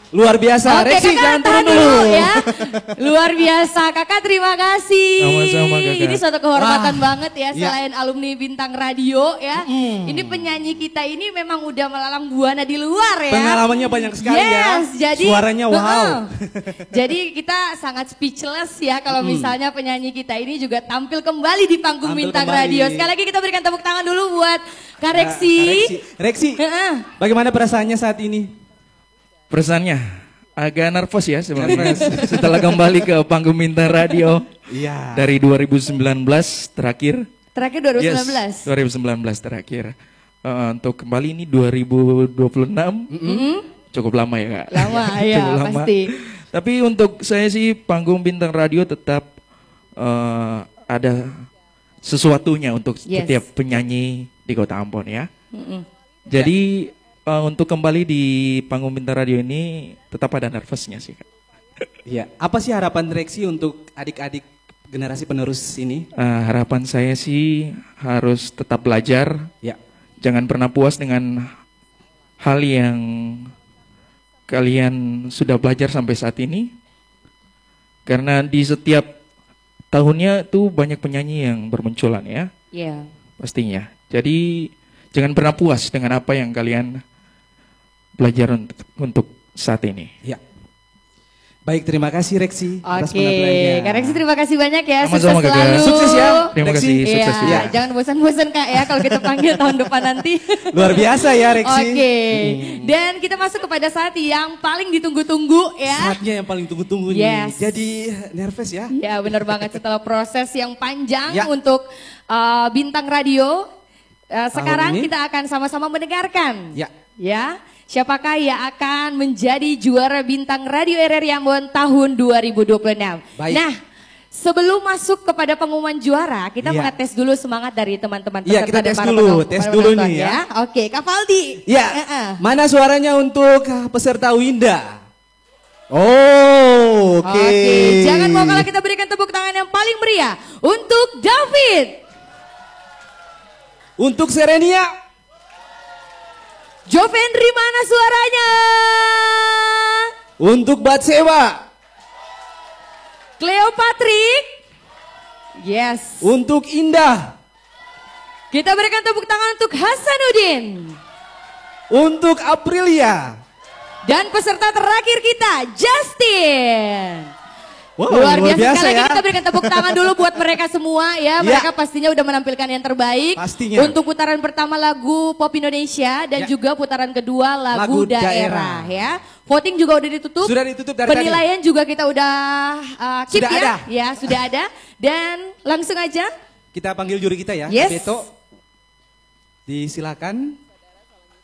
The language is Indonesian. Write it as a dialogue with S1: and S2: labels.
S1: Luar biasa,
S2: Oke,
S1: Reksi
S2: Kakak
S1: jangan
S2: tahan
S1: turun dulu.
S2: ya. Luar biasa, Kakak terima kasih.
S3: Sama-sama, Kakak.
S2: Ini suatu kehormatan banget ya,
S1: Iya.
S2: selain alumni Bintang Radio ya. Ini penyanyi kita ini memang udah melalang buana di luar ya.
S1: Pengalamannya banyak sekali ya.
S2: Yes, jadi
S1: Suaranya wow.
S2: Jadi kita sangat speechless ya kalau misalnya penyanyi kita ini juga tampil kembali di panggung
S1: Tampil
S2: Bintang
S1: kembali.
S2: Radio. Sekali lagi kita berikan tepuk tangan dulu buat Kak
S1: Ya,
S2: Reksi.
S1: Reksi, bagaimana perasaannya saat ini?
S3: Perasaannya agak nervous ya sebenarnya setelah kembali ke panggung Bintang Radio
S1: Iya.
S3: dari 2019 terakhir.
S2: Terakhir 2019.
S3: Yes, 2019 terakhir. Untuk kembali ini 2026 cukup lama ya Kak.
S2: Lama ya
S3: Cukup lama.
S2: pasti.
S3: Tapi untuk saya sih panggung Bintang Radio tetap ada sesuatunya untuk setiap penyanyi di Kota Ambon ya. Jadi untuk kembali di panggung Bintang Radio ini tetap ada nervousnya sih Kak.
S1: Iya. Apa sih harapan Reksi untuk adik-adik generasi penerus ini?
S3: Harapan saya sih harus tetap belajar.
S1: Ya.
S3: Jangan pernah puas dengan hal yang kalian sudah belajar sampai saat ini. Karena di setiap tahunnya tuh banyak penyanyi yang bermunculan ya.
S2: Iya.
S3: Pastinya. Jadi jangan pernah puas dengan apa yang kalian belajar untuk saat ini.
S1: Ya. Baik, terima kasih Reksi atas
S2: Oke,
S1: penampilannya.
S2: Kak Reksi terima kasih banyak ya.
S3: Sama-sama,
S2: Sukses
S3: Kakak.
S2: selalu.
S1: Sukses ya.
S3: Terima
S1: Reksi.
S3: kasih, sukses
S2: Iya,
S3: juga.
S2: jangan bosan-bosan Kak ya kalau kita panggil tahun depan nanti.
S1: Luar biasa ya Reksi.
S2: Oke, dan kita masuk kepada saat yang paling ditunggu-tunggu ya.
S1: Saatnya yang paling tunggu-tunggu nih.
S2: Yes.
S1: Jadi nervous ya.
S2: Ya benar banget setelah proses yang panjang
S1: Ya.
S2: untuk Bintang Radio. Sekarang
S1: ini.
S2: kita akan sama-sama mendengarkan.
S1: Ya.
S2: Ya, siapakah yang akan menjadi juara Bintang Radio RRI Ambon tahun 2026.
S1: Baik.
S2: Nah, sebelum masuk kepada pengumuman juara, kita
S1: Iya.
S2: mengetes dulu semangat dari teman-teman
S1: Iya, kita
S2: dan
S1: tes
S2: para
S1: dulu,
S2: penonton-
S1: tes
S2: para
S1: dulu
S2: penonton
S1: nih ya.
S2: Oke, Kak Faldi.
S1: Ya,
S2: Mana?
S1: mana suaranya untuk peserta Winda? Oh, oke.
S2: Oke, jangan mau kalah, kita berikan tepuk tangan yang paling meriah untuk David,
S1: Untuk Serenia,
S2: Jovendri, mana suaranya?
S1: untuk Batsewa,
S2: Cleo Patrick. Yes.
S1: untuk Indah,
S2: Kita berikan tepuk tangan untuk Hasanuddin.
S1: untuk Aprilia.
S2: Dan peserta terakhir kita, Justin.
S1: Wow,
S2: Luar biasa, sekali lagi
S1: ya.
S2: kita berikan tepuk tangan dulu buat mereka semua ya. Mereka pastinya udah menampilkan yang terbaik.
S1: Pastinya.
S2: Untuk putaran pertama lagu Pop Indonesia dan
S1: Ya.
S2: juga putaran kedua lagu,
S1: Lagu
S2: daerah
S1: daerah.
S2: ya. Voting juga udah ditutup.
S1: Sudah ditutup dari
S2: Penilaian juga kita udah keep
S1: Sudah
S2: ya.
S1: ada.
S2: Ya, sudah ada. Dan langsung aja.
S1: Kita panggil juri kita ya,
S2: Yes.
S1: Beto. Disilakan.